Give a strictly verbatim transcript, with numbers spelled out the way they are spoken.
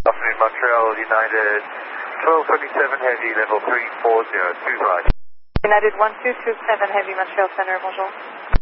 Afternoon, Montreal, United twelve twenty-seven Heavy, level three four zero two right. United one two two seven Heavy, Montreal Center, bonjour.